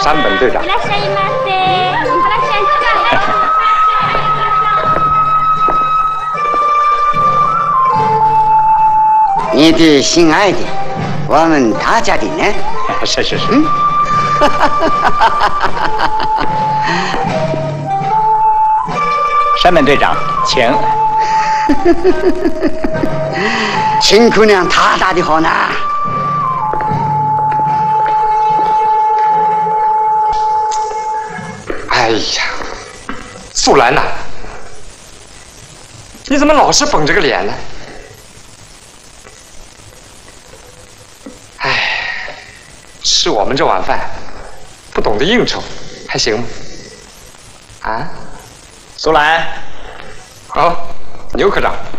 山本队长。 你的心爱的，我们大家的呢？ 是。山本队长，请。 秦姑娘大大的好呢。 哎呀，素兰呐，你怎么老是绷着个脸呢？哎，吃我们这碗饭，不懂得应酬，还行吗？啊， 苏兰， 好，牛科长。